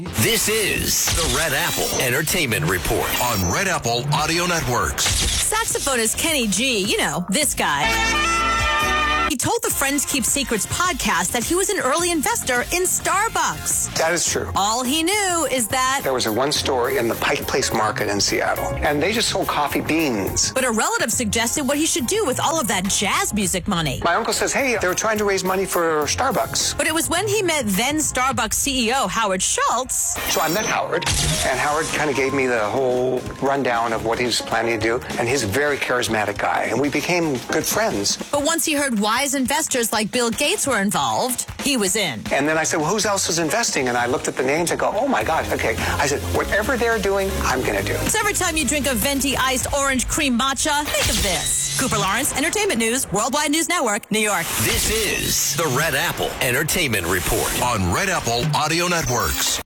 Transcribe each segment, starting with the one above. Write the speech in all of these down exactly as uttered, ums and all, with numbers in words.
This is the Red Apple Entertainment Report on Red Apple Audio Networks. Saxophonist Kenny G, you know, this guy. He told the Friends Keep Secrets podcast that he was an early investor in Starbucks. That is true. All he knew is that there was a one store in the Pike Place Market in Seattle, and they just sold coffee beans. But a relative suggested what he should do with all of that jazz music money. My uncle says, hey, they were trying to raise money for Starbucks. But it was when he met then Starbucks C E O Howard Schultz. So I met Howard, and Howard kind of gave me the whole rundown of what he was planning to do, and he's a very charismatic guy, and we became good friends. But once he heard wise investors like Bill Gates were involved, he was in. And then I said, well, who else is investing? And I looked at the names and go, oh my God, okay. I said, whatever they're doing, I'm going to do. So every time you drink a venti iced orange cream matcha, think of this. Cooper Lawrence, Entertainment News, Worldwide News Network, New York. This is the Red Apple Entertainment Report on Red Apple Audio Networks.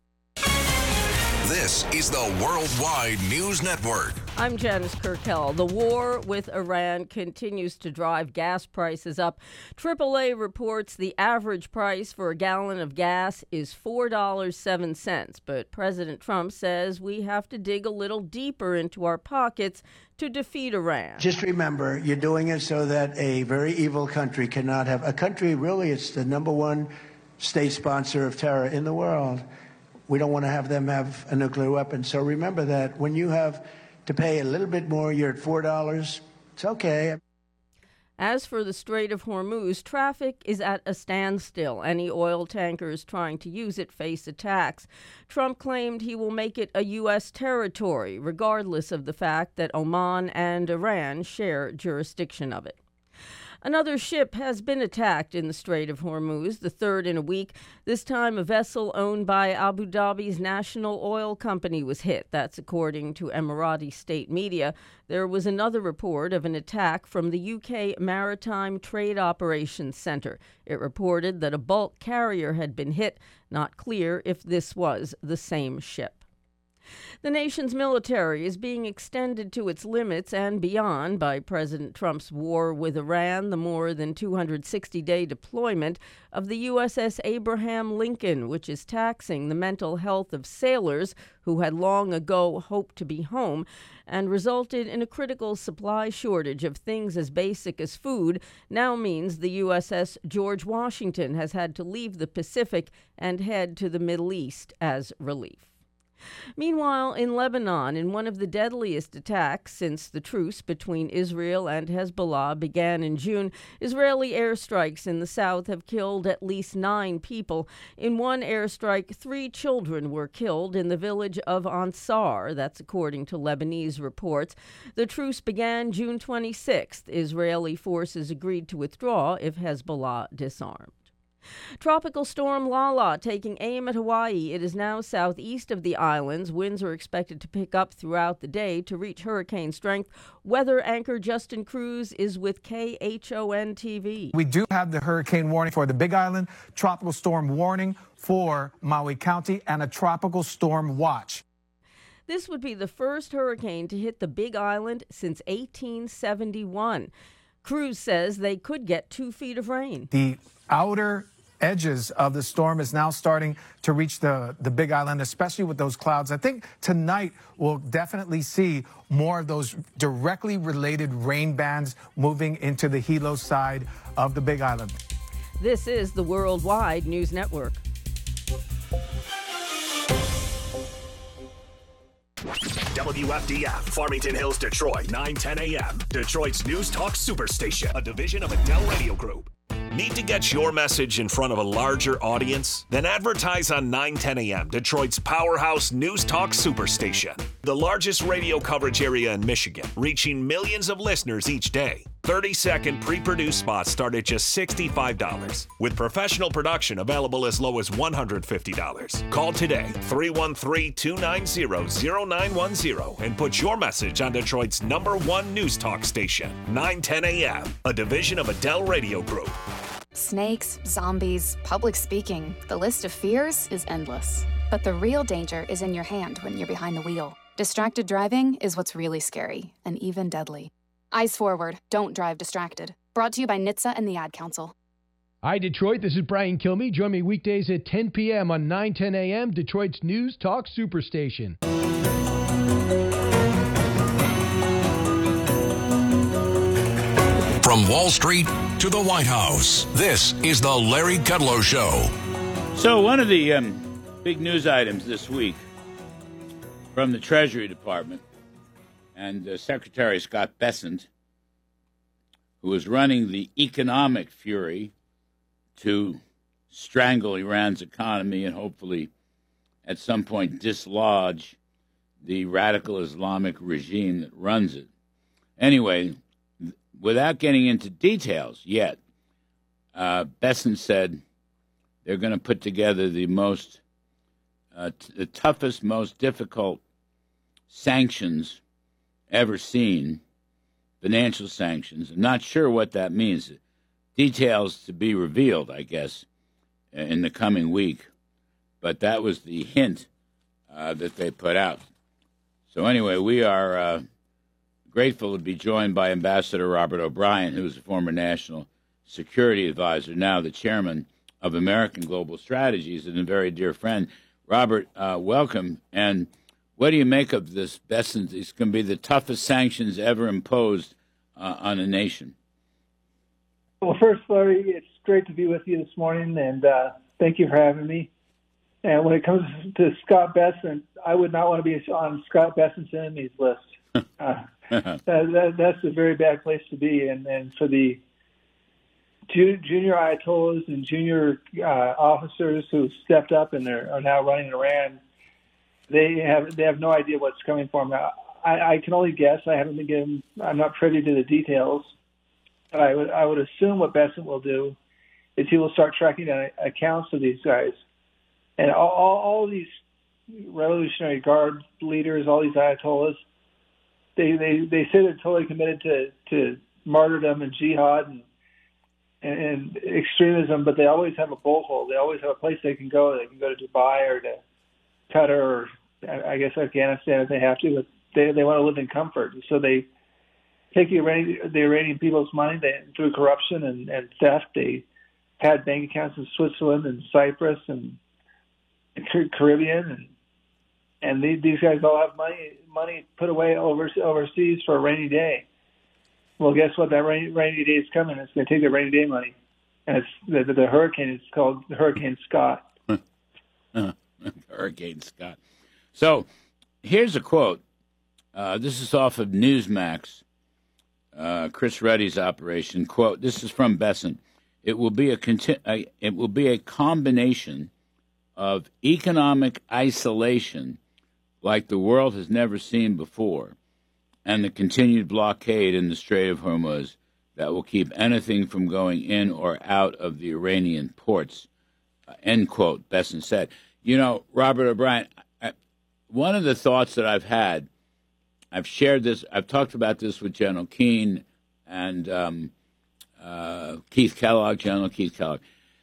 This is the Worldwide News Network. I'm Janice Kirkell. The war with Iran continues to drive gas prices up. triple A reports the average price for a gallon of gas is four dollars and seven cents. But President Trump says we have to dig a little deeper into our pockets to defeat Iran. Just remember, you're doing it so that a very evil country cannot have... A country, really, it's the number one state sponsor of terror in the world. We don't want to have them have a nuclear weapon. So remember that when you have to pay a little bit more, you're at four dollars. It's okay. As for the Strait of Hormuz, traffic is at a standstill. Any oil tankers trying to use it face attacks. Trump claimed he will make it a U S territory, regardless of the fact that Oman and Iran share jurisdiction of it. Another ship has been attacked in the Strait of Hormuz, the third in a week. This time, a vessel owned by Abu Dhabi's national oil company was hit. That's according to Emirati state media. There was another report of an attack from the U K Maritime Trade Operations Center. It reported that a bulk carrier had been hit. Not clear if this was the same ship. The nation's military is being extended to its limits and beyond by President Trump's war with Iran, the more than two hundred sixty day deployment of the U S S Abraham Lincoln, which is taxing the mental health of sailors who had long ago hoped to be home and resulted in a critical supply shortage of things as basic as food, now means the U S S George Washington has had to leave the Pacific and head to the Middle East as relief. Meanwhile, in Lebanon, in one of the deadliest attacks since the truce between Israel and Hezbollah began in June, Israeli airstrikes in the south have killed at least nine people. In one airstrike, three children were killed in the village of Ansar. That's according to Lebanese reports. The truce began June twenty-sixth. Israeli forces agreed to withdraw if Hezbollah disarmed. Tropical storm Lala taking aim at Hawaii. It is now southeast of the islands. Winds are expected to pick up throughout the day to reach hurricane strength. Weather anchor Justin Cruz is with K H O N T V. We do have the hurricane warning for the Big Island, tropical storm warning for Maui County, and a tropical storm watch. This would be the first hurricane to hit the Big Island since eighteen seventy-one. Cruz says they could get two feet of rain. The outer edges of the storm is now starting to reach the, the Big Island, especially with those clouds. I think tonight we'll definitely see more of those directly related rain bands moving into the Hilo side of the Big Island. This is the Worldwide News Network. W F D F, Farmington Hills, Detroit, nine ten a.m. Detroit's News Talk Superstation, a division of Adele Radio Group. Need to get your message in front of a larger audience? Then advertise on nine ten a.m., Detroit's powerhouse News Talk Superstation. The largest radio coverage area in Michigan, reaching millions of listeners each day. thirty second pre-produced spots start at just sixty-five dollars, with professional production available as low as one hundred fifty dollars. Call today, three one three, two nine zero, zero nine one zero, and put your message on Detroit's number one news talk station, nine ten a.m., a division of Adele Radio Group. Snakes, zombies, public speaking, the list of fears is endless. But the real danger is in your hand when you're behind the wheel. Distracted driving is what's really scary and even deadly. Eyes forward, don't drive distracted. Brought to you by N H T S A and the Ad Council. Hi, Detroit. This is Brian Kilmeade. Join me weekdays at ten p.m. on nine ten a.m., Detroit's News Talk Superstation. From Wall Street to the White House, this is the Larry Kudlow Show. So one of the um, big news items this week from the Treasury Department and uh, Secretary Scott Bessent, who is running the economic fury to strangle Iran's economy and hopefully at some point dislodge the radical Islamic regime that runs it. Anyway, without getting into details yet, uh, Bessent said they're going to put together the most, uh, t- the toughest, most difficult sanctions ever seen, financial sanctions. I'm not sure what that means. Details to be revealed, I guess, in the coming week. But that was the hint uh, that they put out. So anyway, we are uh, grateful to be joined by Ambassador Robert O'Brien, who is a former national security advisor, now the chairman of American Global Strategies, and a very dear friend. Robert, uh, welcome. And what do you make of this, Bessent? It's going to be the toughest sanctions ever imposed uh, on a nation. Well, first, Larry, it's great to be with you this morning, and uh, thank you for having me. And when it comes to Scott Bessent, I would not want to be on Scott Bessent's enemies list. Uh, that, that, that's a very bad place to be. And, and for the ju- junior Ayatollahs and junior uh, officers who stepped up and are, are now running Iran, they have they have no idea what's coming for them. I, I can only guess. I haven't been given. I'm not privy to the details. But I would I would assume what Bessent will do is he will start tracking down accounts of these guys, and all, all, all these Revolutionary Guard leaders, all these Ayatollahs. They, they, they say they're totally committed to, to martyrdom and jihad and, and, and extremism, but they always have a bolt hole. They always have a place they can go. They can go to Dubai or to Qatar or I guess Afghanistan if they have to, but they, they want to live in comfort. So they take the Iranian, the Iranian people's money they, through corruption and, and theft. They had bank accounts in Switzerland and Cyprus and, and Caribbean and And these guys all have money money put away overseas for a rainy day. Well, guess what? That rainy, rainy day is coming. It's going to take the rainy day money. And it's the, the hurricane is called Hurricane Scott. Hurricane Scott. So here's a quote. Uh, this is off of Newsmax, uh, Chris Ruddy's operation. Quote, this is from Bessent. It will be a, conti- a it will be a combination of economic isolation like the world has never seen before, and the continued blockade in the Strait of Hormuz that will keep anything from going in or out of the Iranian ports, uh, end quote, Bessent said. You know, Robert O'Brien, I, one of the thoughts that I've had, I've shared this, I've talked about this with General Keane and um, uh, Keith Kellogg, General Keith Kellogg.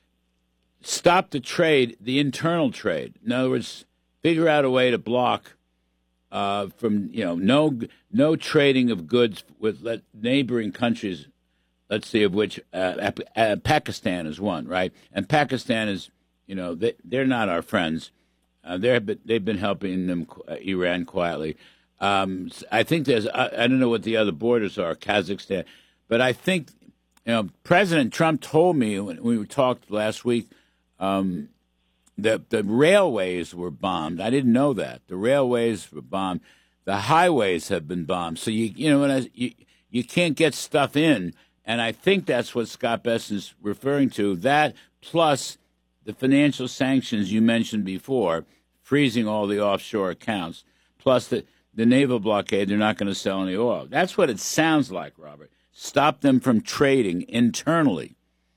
Stop the trade, the internal trade. In other words, figure out a way to block uh, from, you know, no no trading of goods with let, neighboring countries, let's see, of which uh, uh, Pakistan is one, right? And Pakistan is, you know, they, they're not our friends. Uh, they're, they've been helping them, uh, Iran quietly. Um, I think there's, I, I don't know what the other borders are, Kazakhstan, but I think, you know, President Trump told me when we talked last week, um, The the railways were bombed. I didn't know that. The railways were bombed. The highways have been bombed. So you you know when I, you you can't get stuff in, and I think that's what Scott Bessent's referring to. That plus the financial sanctions you mentioned before, freezing all the offshore accounts, plus the the naval blockade. They're not going to sell any oil. That's what it sounds like, Robert. Stop them from trading internally.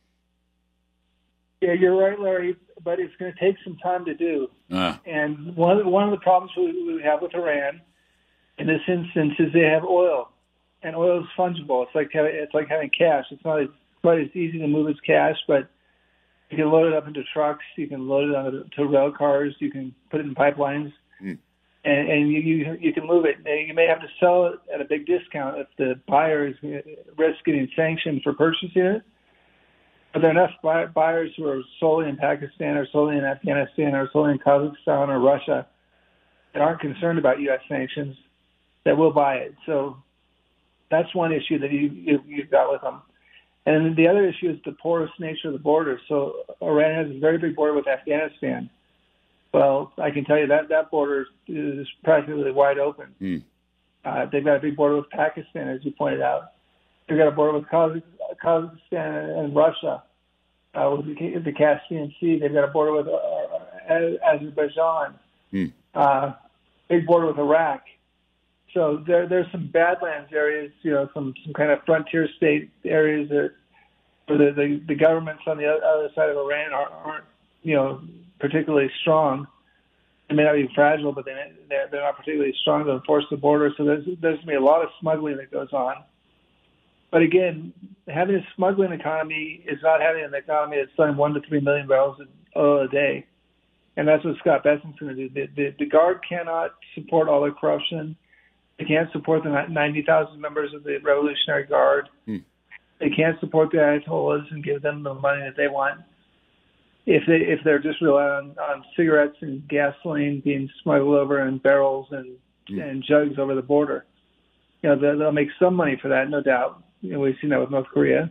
Yeah, you're right, Larry. But it's going to take some time to do. Uh. And one of the, one of the problems we, we have with Iran, in this instance, is they have oil, and oil is fungible. It's like having, it's like having cash. It's not as, quite as easy to move as cash, but you can load it up into trucks. You can load it onto rail cars. You can put it in pipelines, mm. and, and you, you you can move it. You may have to sell it at a big discount if the buyer is risk getting sanctioned for purchasing it. Are there enough buy- buyers who are solely in Pakistan or solely in Afghanistan or solely in Kazakhstan or Russia that aren't concerned about U S sanctions that will buy it? So that's one issue that you, you, you've got with them. And then the other issue is the porous nature of the border. So Iran has a very big border with Afghanistan. Well, I can tell you that that border is practically wide open. Mm. Uh, they've got a big border with Pakistan, as you pointed out. They've got a border with Kazakh- Kazakhstan and Russia, uh, with the, the Caspian Sea. They've got a border with uh, Azerbaijan, mm. uh, big border with Iraq. So there, there's some Badlands areas, you know, some, some kind of frontier state areas that, where the, the, the governments on the other side of Iran are, aren't, you know, particularly strong. They may not be fragile, but they, they're, they're not particularly strong to enforce the border. So there's, there's going to be a lot of smuggling that goes on. But again, having a smuggling economy is not having an economy that's selling one to three million barrels of oil a day. And that's what Scott Bessent's going to do. The, the, the Guard cannot support all the corruption. They can't support the ninety thousand members of the Revolutionary Guard. Hmm. They can't support the Ayatollahs and give them the money that they want. If they if they're just relying on, on cigarettes and gasoline being smuggled over in barrels and hmm. and jugs over the border, you know they'll, they'll make some money for that, no doubt. You know, we've seen that with North Korea.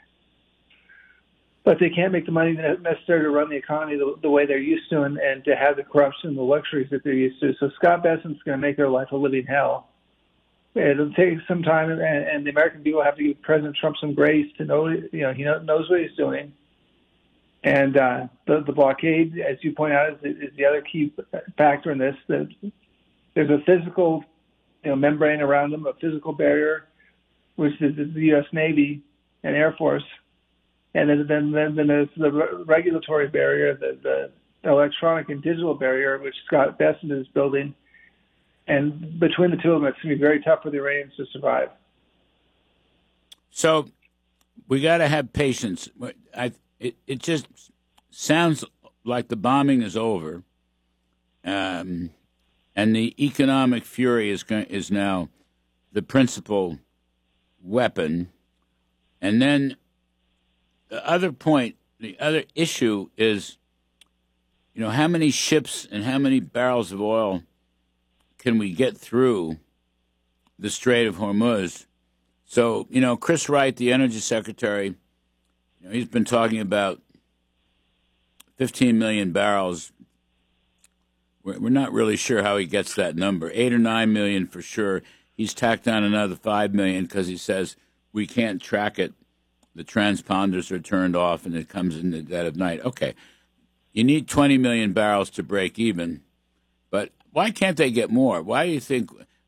But they can't make the money necessary to run the economy the, the way they're used to and, and to have the corruption and the luxuries that they're used to. So Scott Bessent's going to make their life a living hell. It'll take some time, and, and the American people have to give President Trump some grace to know, you know, he knows what he's doing. And uh, the, the blockade, as you point out, is, is the other key factor in this. That there's a physical, you know, membrane around them, a physical barrier, which is the U S Navy and Air Force. And then, then, then, then there's the re- regulatory barrier, the, the electronic and digital barrier, which Scott Bessent is building. And between the two of them, it's going to be very tough for the Iranians to survive. So we got to have patience. I, it, it just sounds like the bombing is over, um, and the economic fury is going, is now the principal weapon. And then the other point, the other issue is, you know, how many ships and how many barrels of oil can we get through the Strait of Hormuz? So, you know, Chris Wright, the Energy Secretary, you know, he's been talking about fifteen million barrels. We're, we're not really sure how he gets that number. Eight or nine million for sure. He's tacked on another five million because he says we can't track it. The transponders are turned off and it comes in the dead of night. Okay, you need twenty million barrels to break even, but why can't they get more? Why do you think?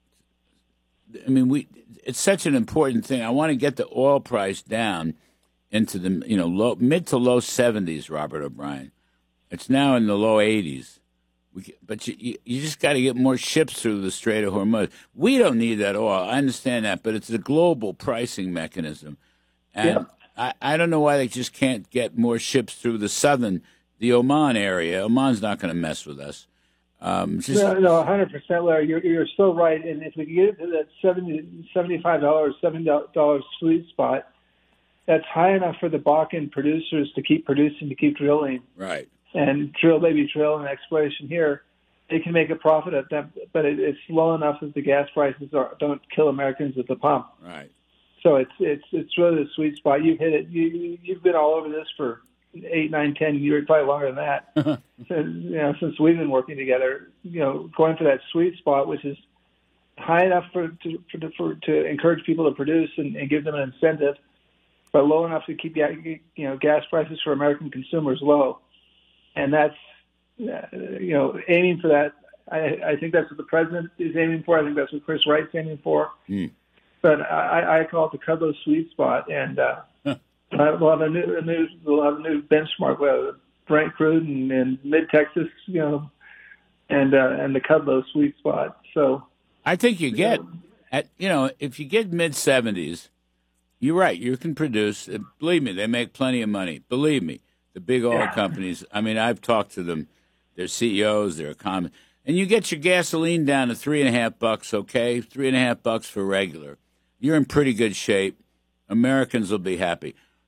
I mean, we it's such an important thing. I want to get the oil price down into the you know low, mid to low seventies, Robert O'Brien. It's now in the low eighties. We, but you, you just got to get more ships through the Strait of Hormuz. We don't need that oil. I understand that, but it's a global pricing mechanism. And yeah. I, I don't know why they just can't get more ships through the southern, the Oman area. Oman's not going to mess with us. Um, just, no, no, one hundred percent, Larry. You're, you're so right. And if we get it to that seventy, seventy-five dollars, seventy dollars sweet spot, that's high enough for the Bakken producers to keep producing, to keep drilling. Right. And drill, baby, drill, and exploration here. They can make a profit at that, but it, it's low enough that the gas prices are, don't kill Americans at the pump. Right. So it's it's it's really the sweet spot. You've hit it. You, you've been all over this for eight, nine, ten years, probably longer than that. since, you know, since we've been working together, you know, going for that sweet spot, which is high enough for to for, for to encourage people to produce and, and give them an incentive, but low enough to keep you know gas prices for American consumers low. And that's you know aiming for that. I, I think that's what the president is aiming for. I think that's what Chris Wright's aiming for. Mm. But I, I call it the Kudlow sweet spot, and uh, huh. we'll have a new, a new we'll have a new benchmark. We'll have Brent crude and, and mid Texas, you know, and uh, and the Kudlow sweet spot. So I think you get at you know if you get mid seventies, you're right. You can produce. Believe me, they make plenty of money. Believe me, the big oil yeah. companies. I mean, I've talked to them. Their C E Os, their economists, and you get your gasoline down to three and a half bucks. Okay, three and a half bucks for regular. You're in pretty good shape. Americans will be happy.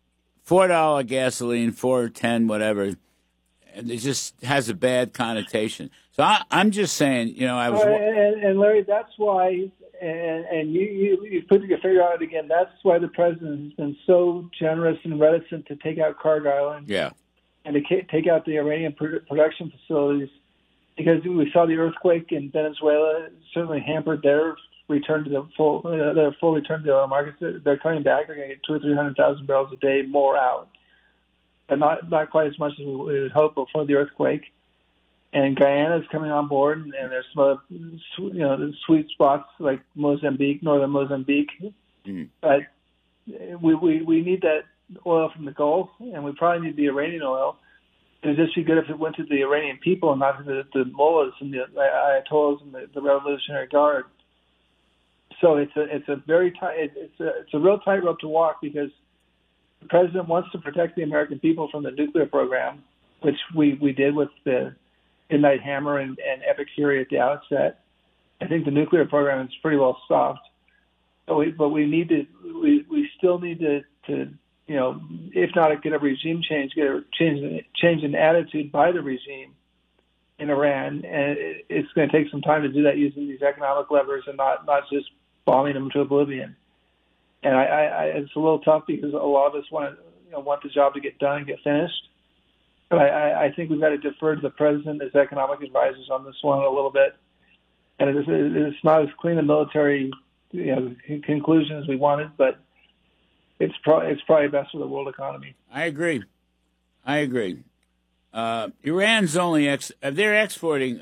four dollar gasoline, four ten, whatever. And it just has a bad connotation. So I, I'm just saying, you know, I was. Uh, and, and Larry, that's why, and, and you, you you put your figure out again. That's why the president has been so generous and reticent to take out Kharg Island. Yeah. And to ca- take out the Iranian pr- production facilities, because we saw the earthquake in Venezuela certainly hampered their return to the full, uh, their full return to the oil markets. They're coming back. They're going to get two or three hundred thousand barrels a day more out, but not not quite as much as we would hope before the earthquake. And Guyana is coming on board, and, and there's some other, you know, sweet spots like Mozambique, northern Mozambique. Mm. But we, we we need that oil from the Gulf, and we probably need the Iranian oil. It would just be good if it went to the Iranian people and not to the, the mullahs and the ayatollahs and the, the Revolutionary Guard. So it's a it's a very tight it's a it's a real tightrope to walk, because the president wants to protect the American people from the nuclear program, which we, we did with the Midnight Hammer and, and Epic Fury at the outset. I think the nuclear program is pretty well stopped, but we but we need to we, we still need to, to you know, if not get a regime change, get a change change in attitude by the regime in Iran, and it, it's going to take some time to do that using these economic levers and not not just bombing them to oblivion. And I, I, I it's a little tough because a lot of us want to you know want the job to get done and get finished. But I, I think we've got to defer to the president as economic advisors on this one a little bit. And it is, it's not as clean a military you know, conclusion as we wanted, but it's, pro- it's probably best for the world economy. I agree. I agree. Uh, Iran's only ex- they're exporting,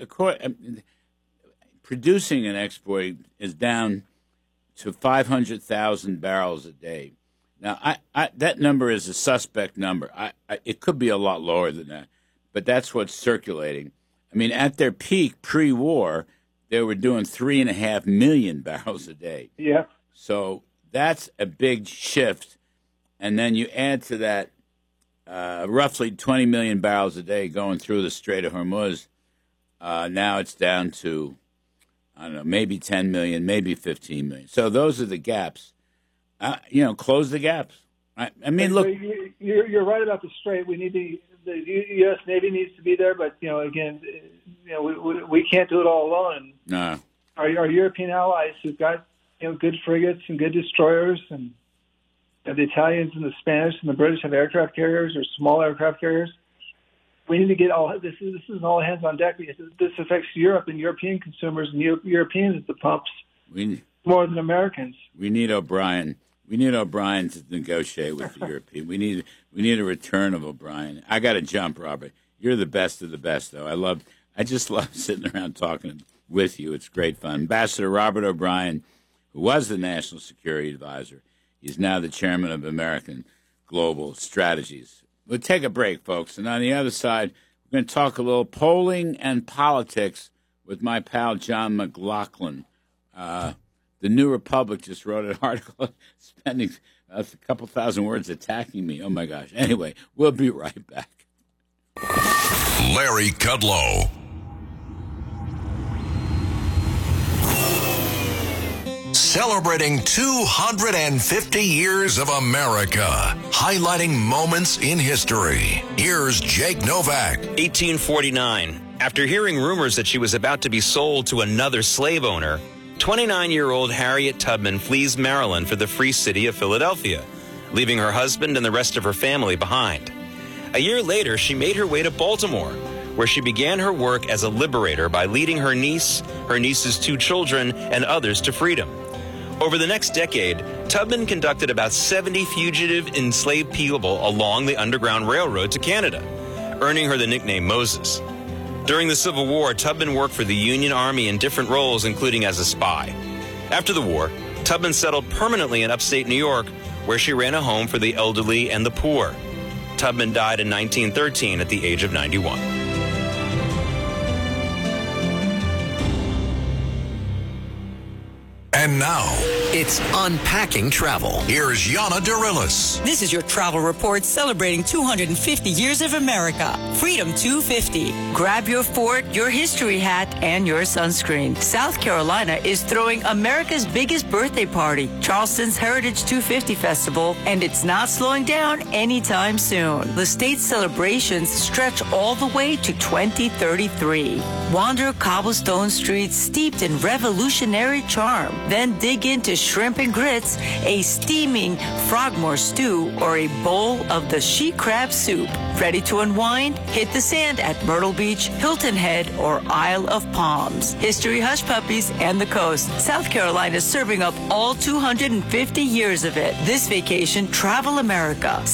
producing and exporting is down to five hundred thousand barrels a day. Now, I, I, that number is a suspect number. I, I, it could be a lot lower than that, but that's what's circulating. I mean, at their peak pre-war, they were doing three and a half million barrels a day. Yeah. So that's a big shift. And then you add to that uh, roughly twenty million barrels a day going through the Strait of Hormuz. Uh, now it's down to, I don't know, maybe ten million, maybe fifteen million. So those are the gaps. Uh, you know, close the gaps. I, I mean, look. You're, you're right about the Strait. We need to, the U S Navy needs to be there, but, you know, again, you know, we, we, we can't do it all alone. No. Our, our European allies who've got, you know, good frigates and good destroyers, and you know, the Italians and the Spanish and the British have aircraft carriers or small aircraft carriers. We need to get all this. This is an all hands on deck, because this affects Europe and European consumers and Euro- Europeans at the pumps we, more than Americans. We need O'Brien. We need O'Brien to negotiate with the European. We need we need a return of O'Brien. I got to jump, Robert. You're the best of the best, though. I love. I just love sitting around talking with you. It's great fun. Ambassador Robert O'Brien, who was the National Security Advisor, he's now the chairman of American Global Strategies. We'll take a break, folks, and on the other side, we're going to talk a little polling and politics with my pal John McLaughlin. Uh, the New Republic just wrote an article spending a couple thousand words attacking me. Oh, my gosh. Anyway, we'll be right back. Larry Kudlow. Celebrating two hundred fifty years of America, highlighting moments in history. Here's Jake Novak. eighteen forty-nine. After hearing rumors that she was about to be sold to another slave owner, twenty-nine-year-old Harriet Tubman flees Maryland for the free city of Philadelphia, leaving her husband and the rest of her family behind. A year later, she made her way to Baltimore, where she began her work as a liberator by leading her niece, her niece's two children, and others to freedom. Over the next decade, Tubman conducted about seventy fugitive enslaved people along the Underground Railroad to Canada, earning her the nickname Moses. During the Civil War, Tubman worked for the Union Army in different roles, including as a spy. After the war, Tubman settled permanently in upstate New York, where she ran a home for the elderly and the poor. Tubman died in nineteen thirteen at the age of ninety-one. And now, it's Unpacking Travel. Here's Yana Dorillis. This is your travel report celebrating two hundred fifty years of America. Freedom two fifty. Grab your fort, your history hat, and your sunscreen. South Carolina is throwing America's biggest birthday party, Charleston's Heritage two fifty Festival, and it's not slowing down anytime soon. The state's celebrations stretch all the way to twenty thirty-three. Wander cobblestone streets steeped in revolutionary charm. Then dig into shrimp and grits, a steaming frogmore stew, or a bowl of the she crab soup. Ready to unwind? Hit the sand at Myrtle Beach, Hilton Head, or Isle of Palms. History Hush Puppies and the coast. South Carolina is serving up all two hundred fifty years of it. This vacation, travel America.